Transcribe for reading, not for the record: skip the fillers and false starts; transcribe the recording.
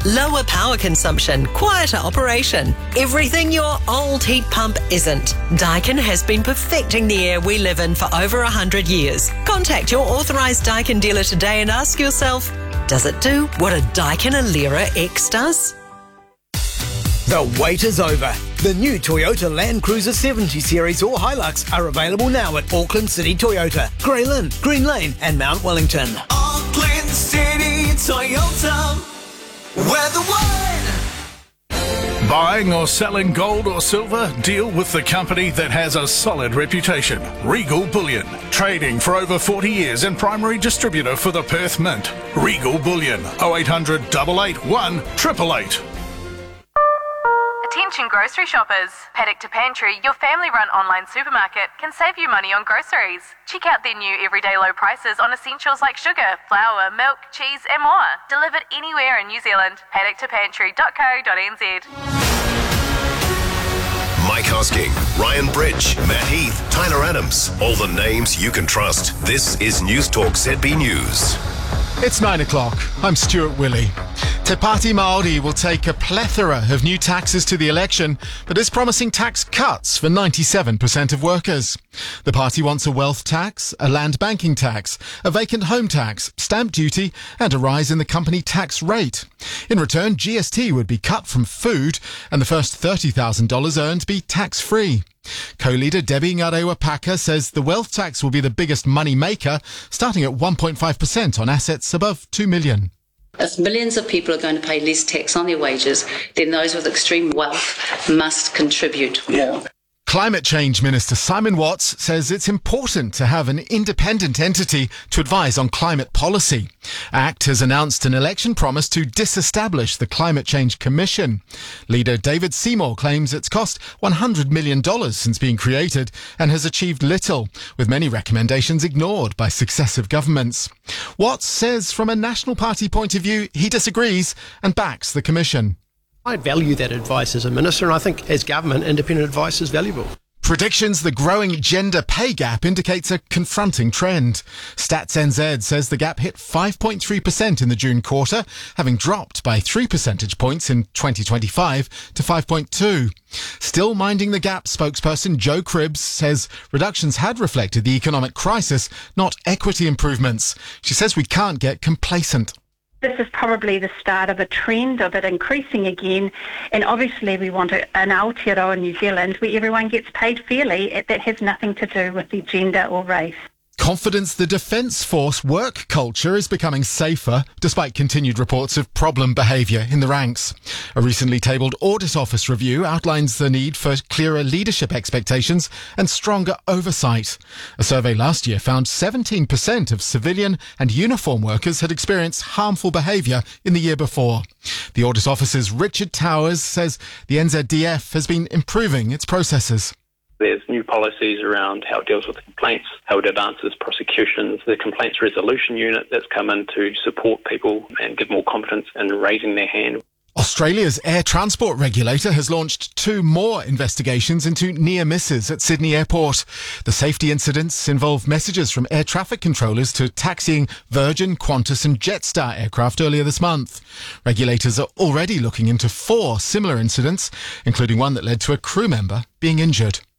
lower power consumption, quieter operation. Everything your old heat pump isn't. Daikin has been perfecting the air we live in for over 100 years. Contact your authorised Daikin dealer today and ask yourself, does it do what a Daikin Alera X does? The wait is over. The new Toyota Land Cruiser 70 Series or Hilux are available now at Auckland City Toyota, Grey Lynn, Green Lane and Mount Wellington. Auckland City Toyota, where the one. Buying or selling gold or silver? Deal with the company that has a solid reputation. Regal Bullion. Trading for over 40 years and primary distributor for the Perth Mint. Regal Bullion. 0800 881 888. Attention grocery shoppers. Paddock to Pantry, your family-run online supermarket, can save you money on groceries. Check out their new everyday low prices on essentials like sugar, flour, milk, cheese and more. Delivered anywhere in New Zealand. paddocktoPantry.co.nz. Mike Hosking, Ryan Bridge, Matt Heath, Tyler Adams. All the names you can trust. This is News Talk ZB News. It's 9 o'clock. I'm Stuart Willey. Te Pāti Māori will take a plethora of new taxes to the election, but is promising tax cuts for 97% of workers. The party wants a wealth tax, a land banking tax, a vacant home tax, stamp duty, and a rise in the company tax rate. In return, GST would be cut from food, and the first $30,000 earned be tax-free. Co-leader Debbie Ngarewa-Paka says the wealth tax will be the biggest money maker, starting at 1.5% on assets above $2 million. If millions of people are going to pay less tax on their wages, then those with extreme wealth must contribute more. Climate Change Minister Simon Watts says it's important to have an independent entity to advise on climate policy. ACT has announced an election promise to disestablish the Climate Change Commission. Leader David Seymour claims it's cost $100 million since being created and has achieved little, with many recommendations ignored by successive governments. Watts says from a National Party point of view, he disagrees and backs the commission. I value that advice as a minister, and I think as government, independent advice is valuable. Predictions the growing gender pay gap indicates a confronting trend. Stats NZ says the gap hit 5.3% in the June quarter, having dropped by 3 percentage points in 2025 to 5.2. Still minding the gap, spokesperson Joe Cribbs says reductions had reflected the economic crisis, not equity improvements. She says we can't get complacent. This is probably the start of a trend of it increasing again, and obviously we want an Aotearoa in New Zealand where everyone gets paid fairly. That has nothing to do with the gender or race. Confidence the Defence Force work culture is becoming safer despite continued reports of problem behaviour in the ranks. A recently tabled Audit Office review outlines the need for clearer leadership expectations and stronger oversight. A survey last year found 17% of civilian and uniform workers had experienced harmful behaviour in the year before. The Audit Office's Richard Towers says the NZDF has been improving its processes. There's new policies around how it deals with complaints, how it advances prosecutions, the complaints resolution unit that's come in to support people and give more confidence in raising their hand. Australia's air transport regulator has launched 2 more investigations into near misses at Sydney Airport. The safety incidents involve messages from air traffic controllers to taxiing Virgin, Qantas and Jetstar aircraft earlier this month. Regulators are already looking into 4 similar incidents, including one that led to a crew member being injured.